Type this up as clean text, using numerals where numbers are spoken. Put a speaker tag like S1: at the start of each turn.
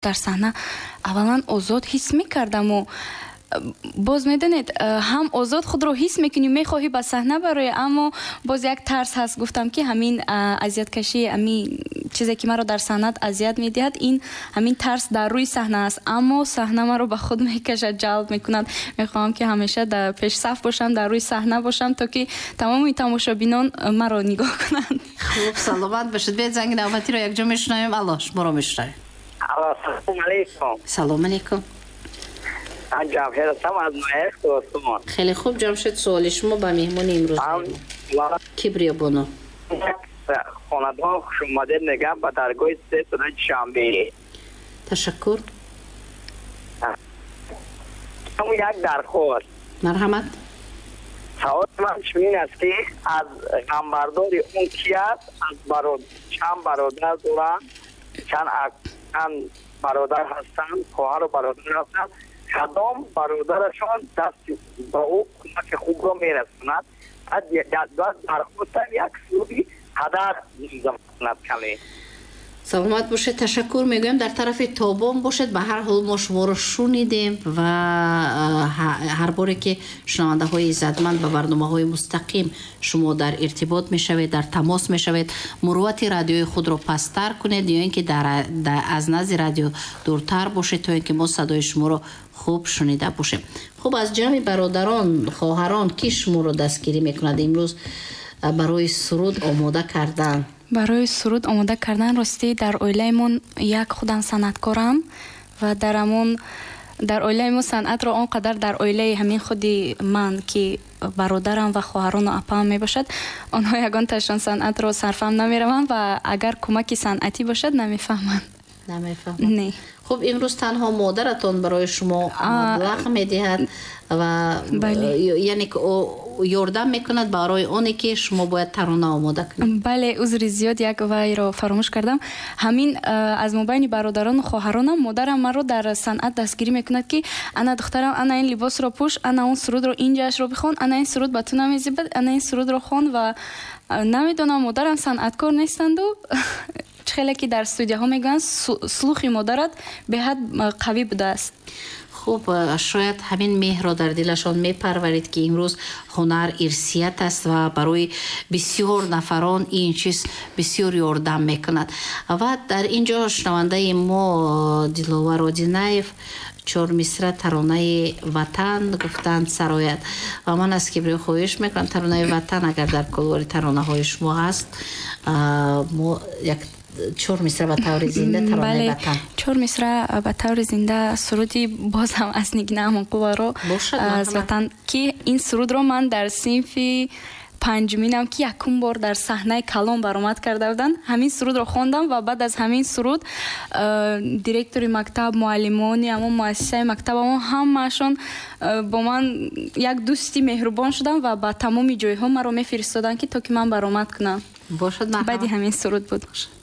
S1: дар саҳна аввалан озод ҳис мекардаму боз медонед ҳам озод худро ҳис мекунӣ мехоҳӣ ба саҳна бароӣ, аммо боз як тарс ҳаст. гуфтам ки ҳамин азияткашӣ, ҳамин чизе ки маро дар саҳнат азият медиҳад, ин ҳамин тарс дар рӯи саҳна аст. аммо саҳна маро ба худ мекашад, ҷалб мекунад. мехоҳам ки ҳамеша дар пешсаф бошам, дар рӯи саҳна бошам, то ки тамоми тамошобинон маро нигоҳ кунанд.
S2: хуб, саломат бошед. бед занги навбатиро якҷо мешунавем. алло, шуморо мешунавем.
S3: Салом алейкум.
S2: салом алейкум.
S3: ҷамшед ҳастам аз Нояк Осмон.
S2: хеле хуб ҷамшед, суоли шумо ба меҳмони имрӯз кибриёбоно.
S3: хонадон хушомадед мегӯям ба даргоҳи се содаи Душанбе.
S2: ташаккур.
S3: як дархост.
S2: марҳамат.
S3: саволи ман чунин аст ки аз ғамбардори он ки аст, аз чанд бародар доранд, чанд бародар ҳастанд, хоҳару бародар ҳастанд, кадом бародарашон дасти ба ӯ кӯмаки хубро мерасонад. дархостам як суди ҳадар мекунад каме.
S2: саломат бошед, ташаккур мегӯям. дар тарафи тобон бошед. ба ҳар ҳол мо шуморо шунидем ва ҳар боре ки шунавандаҳои иззатманд ба барномаҳои мустақим шумо дар иртибот мешавед, дар тамос мешавед, муруввати радиои худро пасттар кунед ё ин ки аз назди радио дуртар бошед, то ин ки мо садои шуморо хуб шунида бошем. хуб, аз ҷамъи бародарон, хоҳарон ки шуморо дастгирӣ мекунад имрӯз барои суруд омода кардан?
S1: барои суруд омода кардан ростӣ дар оилаимон як худам санъаткорам ва дар оилаи мо санъатро он қадар дар оилаи ҳамин худи ман ки бародарам ва хоҳарону апаам мебошад, онҳо ягонташон санъатро сарфам намераванд ва агар кӯмаки санъатӣ бошад намефаҳманд.
S2: Не. хуб, имрӯз танҳо модаратон барои шумо маблағ медиҳад ва яъне ёрдам мекунад барои оне ки шумо бояд тарона омода кунед.
S1: бале, узри зиёд як вайро фаромӯш кардам. ҳамин аз мобайни бародарону хоҳаронам модарам маро дар санъат дастгирӣ мекунад ки ана духтарам, ана ин либосро пӯш, ана он сурудро ин ҷашро бихон, ана ин суруд ба ту намезибад, ана ин сурудро хон. ва намедонам модарам санъаткор нестанду хеле ки дар студияҳо мегӯянд слухи модарат беҳад қавӣ будааст.
S2: хуб, шояд ҳамин меҳро дар дилашон мепарварид ки имрӯз ҳунар ирсият аст ва барои бисёр нафарон ин чиз бисёр ёрдам мекунад. ва дар ин ҷо шунавандаи мо Диловар Одинаев чормисра таронаи ватан гуфтанд сарояд ва ман аз кибриё хоҳиш мекунам таронаи ватан агар дар кулвори таронаҳои шумо ҳаст, мо як 4 мисра ба таври зинда таронаи ватан. 4
S1: мисра ба таври зинда суруди бозам аз Нигина Амонқулларо аз ватан ки ин сурудро ман дар синфи панҷуминам ки якум бор дар саҳнаи Калон баромад карда буданд, ҳамин сурудро хондам ва баъд аз ҳамин суруд директори мактаб, муаллимони ҳамон муассисаи мактабамон ҳамаашон бо ман як дӯсти меҳрубон шуданд ва ба тамоми ҷойҳо маро мефиристоданд ки то ки ман баромад кунам.
S2: бошад,
S1: баъди ҳамин суруд буд.